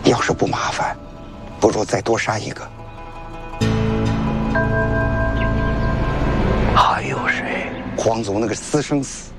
要是不麻烦，不如再多杀一个。 还有谁？ 皇族那个私生子，